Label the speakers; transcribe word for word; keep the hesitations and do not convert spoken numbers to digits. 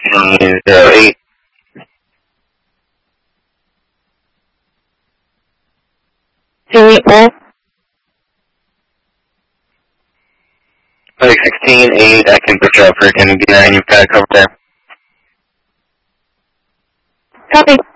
Speaker 1: sixteen zero eight.
Speaker 2: zero eight one.
Speaker 1: Like sixteen eight, I can push up for Kennedy nine, you've got to cover there.
Speaker 2: Copy.